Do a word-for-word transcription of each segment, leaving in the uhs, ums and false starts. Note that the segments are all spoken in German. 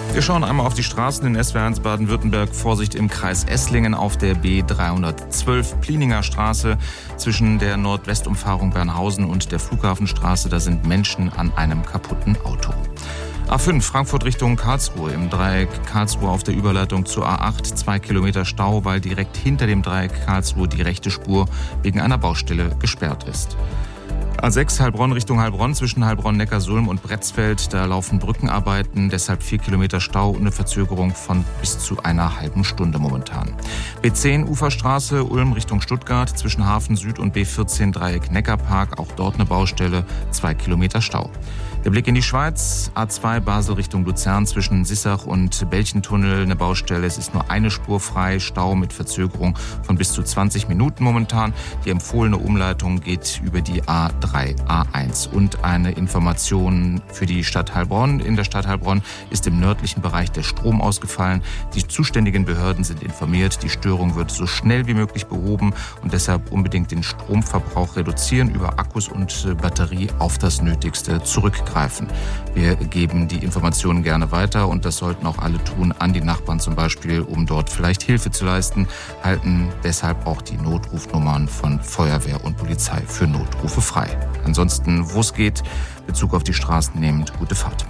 Wir schauen einmal auf die Straßen in S W R eins Baden-Württemberg. Vorsicht im Kreis Esslingen auf der B dreihundertzwölf Plininger Straße zwischen der Nordwestumfahrung Bernhausen und der Flughafenstraße. Da sind Menschen an einem kaputten Auto. A fünf Frankfurt Richtung Karlsruhe. Im Dreieck Karlsruhe auf der Überleitung zur A acht. Zwei Kilometer Stau, weil direkt hinter dem Dreieck Karlsruhe die rechte Spur wegen einer Baustelle gesperrt ist. A sechs Heilbronn Richtung Heilbronn zwischen Heilbronn-Neckarsulm und Bretzfeld. Da laufen Brückenarbeiten, deshalb vier Kilometer Stau und eine Verzögerung von bis zu einer halben Stunde momentan. B zehn Uferstraße Ulm Richtung Stuttgart zwischen Hafen Süd und B vierzehn Dreieck Neckarpark. Auch dort eine Baustelle, zwei Kilometer Stau. Der Blick in die Schweiz, A zwei Basel Richtung Luzern zwischen Sissach und Belchentunnel eine Baustelle. Es ist nur eine Spur frei, Stau mit Verzögerung von bis zu zwanzig Minuten momentan. Die empfohlene Umleitung geht über die A drei, A eins. Und eine Information für die Stadt Heilbronn. In der Stadt Heilbronn ist im nördlichen Bereich der Strom ausgefallen. Die zuständigen Behörden sind informiert. Die Störung wird so schnell wie möglich behoben und deshalb unbedingt den Stromverbrauch reduzieren, über Akkus und Batterie auf das Nötigste zurückgreifen. Wir geben die Informationen gerne weiter und das sollten auch alle tun, an die Nachbarn zum Beispiel, um dort vielleicht Hilfe zu leisten, halten deshalb auch die Notrufnummern von Feuerwehr und Polizei für Notrufe frei. Ansonsten, wo es geht, Bezug auf die Straßen nehmend, gute Fahrt.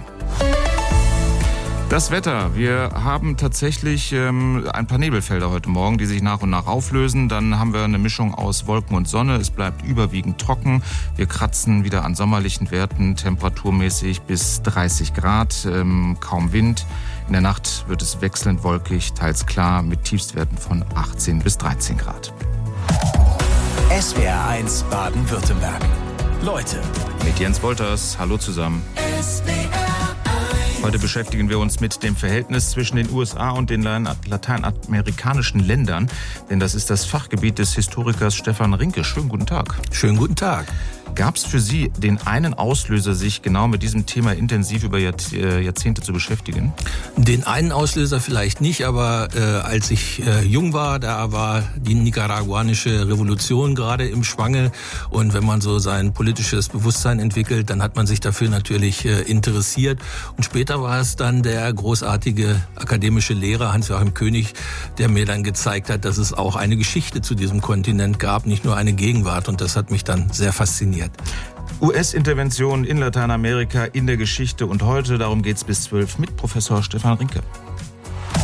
Das Wetter. Wir haben tatsächlich ähm, ein paar Nebelfelder heute Morgen, die sich nach und nach auflösen. Dann haben wir eine Mischung aus Wolken und Sonne. Es bleibt überwiegend trocken. Wir kratzen wieder an sommerlichen Werten, temperaturmäßig bis dreißig Grad, ähm, kaum Wind. In der Nacht wird es wechselnd wolkig, teils klar, mit Tiefstwerten von achtzehn bis dreizehn Grad. S W R eins Baden-Württemberg. Leute. Mit Jens Wolters. Hallo zusammen. S W R Heute beschäftigen wir uns mit dem Verhältnis zwischen den U S A und den lateinamerikanischen Ländern. Denn das ist das Fachgebiet des Historikers Stefan Rinke. Schönen guten Tag. Schönen guten Tag. Gab es für Sie den einen Auslöser, sich genau mit diesem Thema intensiv über Jahrzehnte zu beschäftigen? Den einen Auslöser vielleicht nicht, aber äh, als ich äh, jung war, da war die nicaraguanische Revolution gerade im Schwange. Und wenn man so sein politisches Bewusstsein entwickelt, dann hat man sich dafür natürlich äh, interessiert. Und später war es dann der großartige akademische Lehrer Hans-Joachim König, der mir dann gezeigt hat, dass es auch eine Geschichte zu diesem Kontinent gab, nicht nur eine Gegenwart. Und das hat mich dann sehr fasziniert. U S-Intervention in Lateinamerika in der Geschichte und heute, darum geht's bis zwölf mit Professor Stefan Rinke.